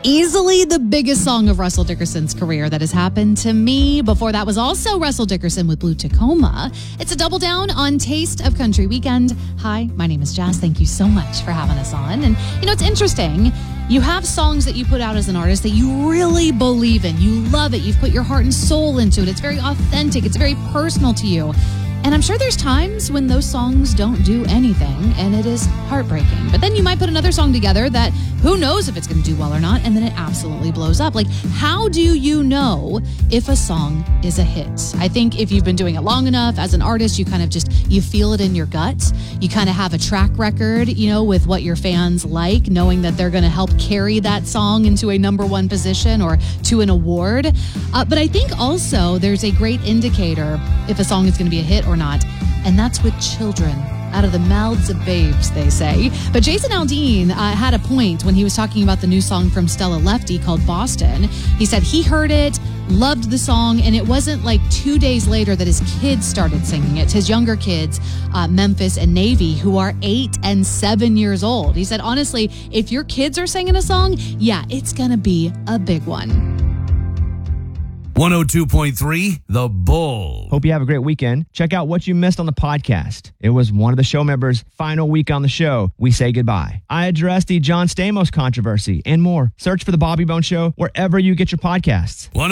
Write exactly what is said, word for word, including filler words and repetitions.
Easily the biggest song of Russell Dickerson's career that has happened to me. Before that was also Russell Dickerson with Blue Tacoma. It's a double down on Taste of Country Weekend. Hi, my name is Jazz. Thank you so much for having us on. And, you know, it's interesting. You have songs that you put out as an artist that you really believe in. You love it. You've put your heart and soul into it. It's very authentic. It's very personal to you. And I'm sure there's times when those songs don't do anything and it is heartbreaking. But then you might put another song together that who knows if it's going to do well or not, and then it absolutely blows up. Like, how do you know if a song is a hit? I think if you've been doing it long enough as an artist, you kind of just, you feel it in your gut. You kind of have a track record, you know, with what your fans like, knowing that they're going to help carry that song into a number one position or to an award. Uh, but I think also there's a great indicator if a song is going to be a hit or not, and that's with children. Out of the mouths of babes, they say. But Jason Aldean uh, had a point when he was talking about the new song from Stella Lefty called Boston. He said he heard it, loved the song, and it wasn't like two days later that his kids started singing it. His younger kids, uh, Memphis and Navy, who are eight and seven years old. He said, honestly, if your kids are singing a song, yeah, it's gonna be a big one. one oh two point three The Bull. Hope you have a great weekend. Check out what you missed on the podcast. It was one of the show members' final week on the show. We say goodbye. I addressed the John Stamos controversy and more. Search for The Bobby Bone Show wherever you get your podcasts.